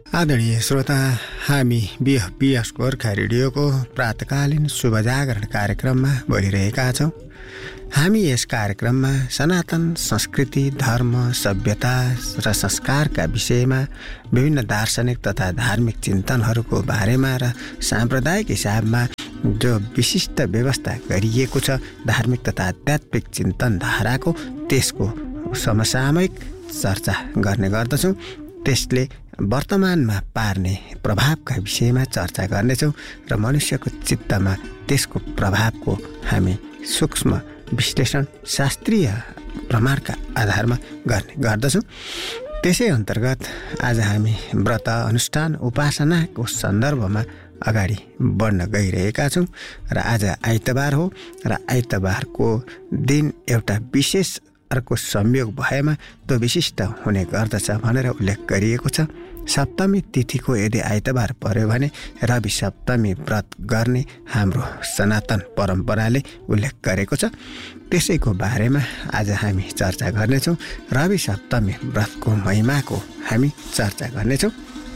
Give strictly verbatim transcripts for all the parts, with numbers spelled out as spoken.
आदरणीय श्रोता, हामी बिएस गोर्खा रेडियोको प्रातकालीन शुभजागरण कार्यक्रममा बोलिरहेका छौँ। हामी यस कार्यक्रममा सनातन संस्कृति, धर्म, सभ्यता र संस्कारका विषयमा विभिन्न दार्शनिक तथा धार्मिक चिन्तनहरूको बारेमा र साम्प्रदायिक हिसाबमा जो विशिष्ट व्यवस्था गरिएको छ धार्मिक तथा आध्यात्मिक चिन्तन धाराको, त्यसको समसामयिक चर्चा गर्ने गर्दछौँ। त्यसले वर्तमानमा पार्ने प्रभावका विषयमा चर्चा गर्नेछौँ र मनुष्यको चित्तमा त्यसको प्रभावको हामी सूक्ष्म विश्लेषण शास्त्रीय प्रमाणका आधारमा गर्ने गर्दछौँ। त्यसै अन्तर्गत आज हामी व्रत, अनुष्ठान, उपासनाको सन्दर्भमा अगाडि बढ्न गइरहेका छौँ र आज आइतबार हो र आइतबारको दिन एउटा विशेष अर्को संयोग भएमा त्यो विशिष्ट हुने गर्दछ भनेर उल्लेख गरिएको छ। सप्तमी तिथिको यदि आइतबार पर्यो भने रवि सप्तमी व्रत गर्ने हाम्रो सनातन परम्पराले उल्लेख गरेको छ। त्यसैको बारेमा आज हामी चर्चा गर्नेछौँ। रवि सप्तमी व्रतको महिमाको हामी चर्चा गर्नेछौँ।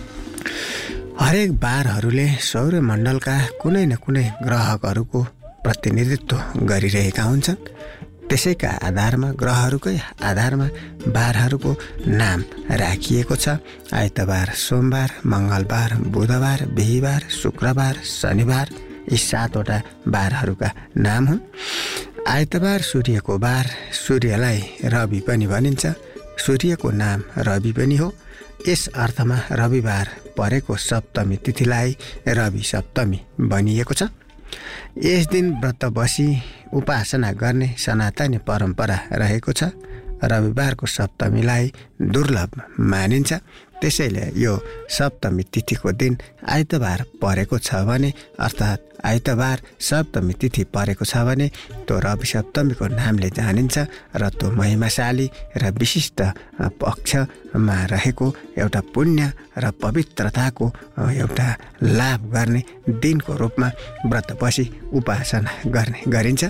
हरेक बारहरूले सौर्यमण्डलका कुनै न कुनै ग्रहहरूको प्रतिनिधित्व गरिरहेका हुन्छन्। त्यसैका आधारमा, ग्रहहरूकै आधारमा बारहरूको नाम राखिएको छ। आइतबार, सोमबार, मङ्गलबार, बुधबार, बिहिबार, शुक्रबार, शनिबार, यी सातवटा बारहरूका नाम हुन्। आइतबार सूर्यको बार, सूर्यलाई रवि पनि भनिन्छ। सूर्यको नाम रवि पनि हो। यस अर्थमा रविबार परेको सप्तमी तिथिलाई रवि सप्तमी भनिएको छ। यस दिन व्रत बसी उपासना गर्ने सनातनी परम्परा रहेको छ। रविबारको सप्तमीलाई दुर्लभ मानिन्छ। त्यसैले यो सप्तमी तिथिको दिन आइतबार परेको छ भने, अर्थात् आइतबार सप्तमी तिथि परेको छ भने त्यो रवि सप्तमीको नामले जानिन्छ र त्यो महिमाशाली र विशिष्ट पक्षमा रहेको एउटा पुण्य र पवित्रताको एउटा लाभ गर्ने दिनको रूपमा व्रत बसी उपासना गर्ने गरिन्छ।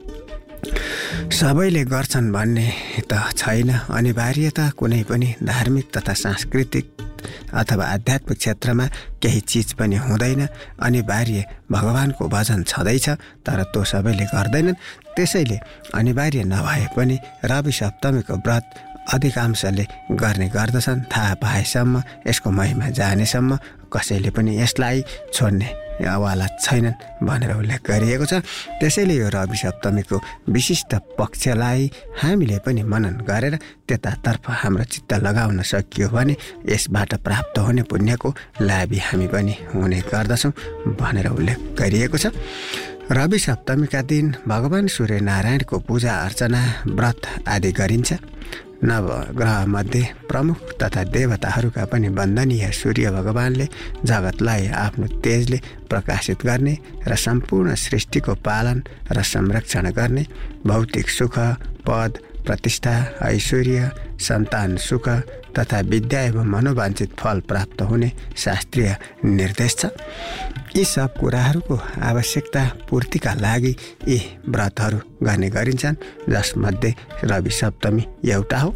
सबैले गर्छन् भन्ने त छैन। अनिवार्यता कुनै पनि धार्मिक तथा सांस्कृतिक अथवा आध्यात्मिक क्षेत्रमा केही चिज पनि हुँदैन। अनिवार्य भगवानको भजन छँदैछ, तर त्यो सबैले गर्दैनन्। त्यसैले अनिवार्य नभए पनि रवि सप्तमीको व्रत अधिकांशले गर्ने गर्दछन्। थाहा पाएसम्म, यसको महिमा जानेसम्म कसैले पनि यसलाई छोड्ने वाला छैनन् भनेर उल्लेख गरिएको छ। त्यसैले यो रवि सप्तमीको विशिष्ट पक्षलाई हामीले पनि मनन गरेर त्यतातर्फ हाम्रो चित्त लगाउन सकियो भने यसबाट प्राप्त हुने पुण्यको लाभी हामी पनि हुने गर्दछौँ भनेर उल्लेख गरिएको छ। रवि सप्तमीका दिन भगवान सूर्यनारायणको पूजा अर्चना, व्रत आदि गरिन्छ। नवग्रहमध्ये प्रमुख तथा देवताहरूका पनि वन्दनीय सूर्य भगवानले जगतलाई आफ्नो तेजले प्रकाशित गर्ने र सम्पूर्ण सृष्टिको पालन र संरक्षण गर्ने, भौतिक सुख, पद, प्रतिष्ठा, ऐश्वर्य, सन्तान सुख तथा विद्या एवं मनोवाञ्छित फल प्राप्त हुने शास्त्रीय निर्देश छ। यी सब कुराहरूको आवश्यकता पूर्तिका लागि यी व्रतहरू गर्ने गरिन्छन्, जसमध्ये रवि सप्तमी एउटा हो।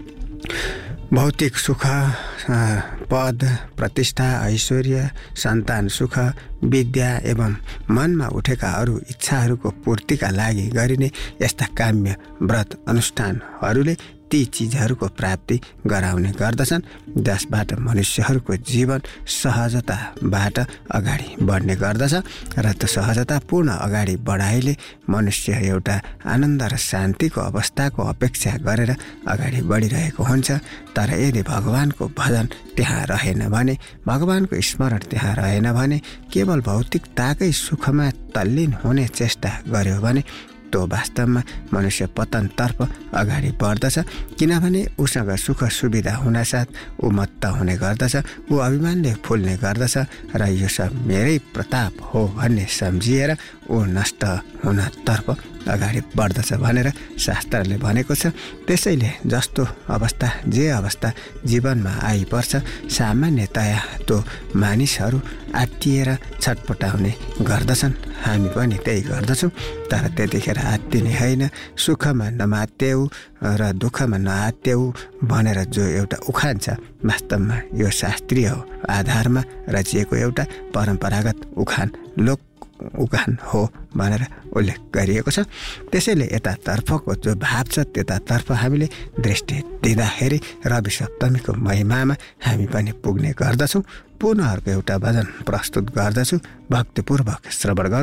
भौतिक सुख, पद, प्रतिष्ठा, ऐश्वर्य, सन्तान सुख, विद्या एवं मनमा उठेका अरू इच्छाहरूको पूर्तिका लागि गरिने यस्ता काम्य व्रत अनुष्ठानहरूले ती चिजहरूको प्राप्ति गराउने गर्दछन्, जसबाट मनुष्यहरूको जीवन सहजताबाट अगाडि बढ्ने गर्दछ र त्यो सहजतापूर्ण अगाडि बढाइले मनुष्य एउटा आनन्द र शान्तिको अवस्थाको अपेक्षा गरेर अगाडि बढिरहेको हुन्छ। तर यदि भगवानको भजन त्यहाँ रहेन भने, भगवानको स्मरण त्यहाँ रहेन भने, केवल भौतिकताकै सुखमा तल्लीन हुने चेष्टा गर्यो भने त्यो वास्तवमा मनुष्य पतनतर्फ अगाडि बढ्दछ। किनभने उसँग सुख सुविधा हुनासाथ ऊ मत्त हुने गर्दछ, ऊ अभिमानले फुल्ने गर्दछ र यो सब मेरै प्रताप हो भन्ने सम्झिएर ऊ नष्ट हुनतर्फ अगाडि बढ्दछ भनेर शास्त्रले भनेको छ। त्यसैले जस्तो अवस्था, जे अवस्था जीवनमा आइपर्छ, सामान्यतया त्यो मानिसहरू आत्तिएर छटपटाउने गर्दछन्। हामी पनि त्यही गर्दछौँ। तर त्यतिखेर आत्तिने होइन, सुखमा नमात्याउ र दुःखमा नआत्याउ भनेर जो एउटा उखान छ, वास्तवमा यो शास्त्रीय हो। आधारमा रचिएको एउटा परम्परागत उखान लोक उखान हो भनेर उल्लेख गरिएको छ। त्यसैले यतातर्फको जो भाव छ त्यतातर्फ हामीले दृष्टि दिँदाखेरि रवि सप्तमीको महिमामा हामी पनि पुग्ने गर्दछौँ। पुनः अर्को एउटा भजन प्रस्तुत गर्दछु, भक्तिपूर्वक श्रवण गर्नु।